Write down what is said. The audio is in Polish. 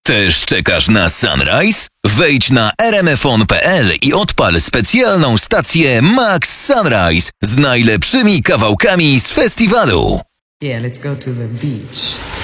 Też czekasz na Sunrise? Wejdź na rmfon.pl i odpal specjalną stację Max Sunrise z najlepszymi kawałkami z festiwalu. Yeah, let's go to the beach.